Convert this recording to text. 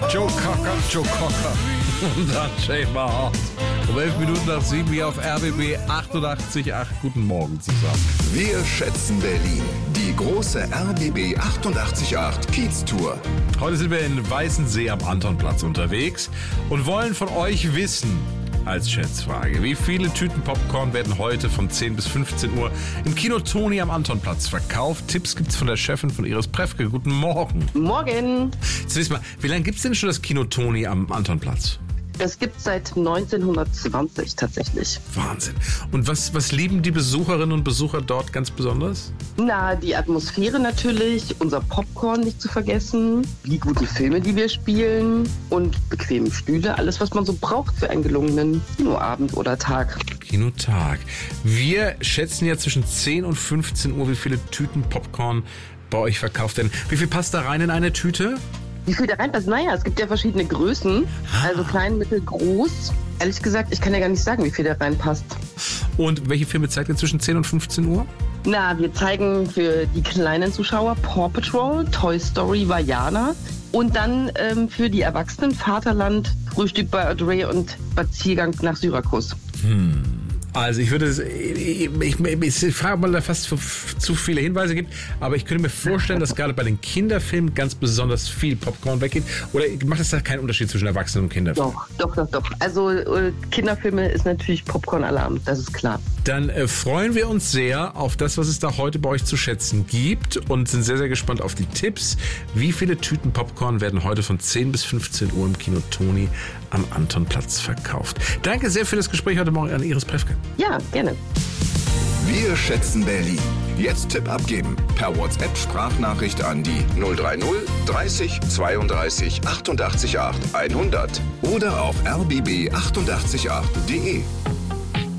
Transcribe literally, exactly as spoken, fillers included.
Joe Cocker, Joe Cocker und dann Jay Mahart. Um elf Minuten nach sieben hier auf R B B achtundachtzig Komma acht. Guten Morgen zusammen. Wir schätzen Berlin. Die große R B B achtundachtzig Komma acht Kiez-Tour. Heute sind wir in Weißensee am Antonplatz unterwegs und wollen von euch wissen, als Schätzfrage, wie viele Tüten Popcorn werden heute von zehn bis fünfzehn Uhr im Kino Toni am Antonplatz verkauft? Tipps gibt's von der Chefin von Iris Prefke. Guten Morgen. Morgen. Jetzt wisst mal, wie lange gibt's denn schon das Kino Toni am Antonplatz? Das gibt's seit neunzehnhundertzwanzig tatsächlich. Wahnsinn. Und was, was lieben die Besucherinnen und Besucher dort ganz besonders? Na, die Atmosphäre natürlich, unser Popcorn nicht zu vergessen, die guten Filme, die wir spielen und bequeme Stühle, alles, was man so braucht für einen gelungenen Kinoabend oder Tag. Kinotag. Wir schätzen ja zwischen zehn und fünfzehn Uhr, wie viele Tüten Popcorn bei euch verkauft werden. Wie viel passt da rein in eine Tüte? Wie viel da reinpasst? Naja, es gibt ja verschiedene Größen, also klein, mittel, groß. Ehrlich gesagt, ich kann ja gar nicht sagen, wie viel da reinpasst. Und welche Filme zeigt ihr zwischen zehn und fünfzehn Uhr? Na, wir zeigen für die kleinen Zuschauer Paw Patrol, Toy Story, Vaiana. Und dann ähm, für die Erwachsenen Vaterland, Frühstück bei Audrey und Spaziergang nach Syrakus. Hm. Also ich würde, ich, ich, ich frage mal, da fast zu, zu viele Hinweise gibt, aber ich könnte mir vorstellen, dass gerade bei den Kinderfilmen ganz besonders viel Popcorn weggeht. Oder macht es da keinen Unterschied zwischen Erwachsenen und Kinderfilmen? Doch, doch, doch, doch. Also äh, Kinderfilme ist natürlich Popcorn-Alarm, das ist klar. Dann äh, freuen wir uns sehr auf das, was es da heute bei euch zu schätzen gibt und sind sehr, sehr gespannt auf die Tipps. Wie viele Tüten Popcorn werden heute von zehn bis fünfzehn Uhr im Kino Toni am Antonplatz verkauft? Danke sehr für das Gespräch heute Morgen an Iris Prefke. Ja, gerne. Wir schätzen Berlin. Jetzt Tipp abgeben. Per WhatsApp-Sprachnachricht an die null drei null dreißig zweiunddreißig achtundachtzig acht hundert oder auf r b b achtundachtzig acht punkt d e.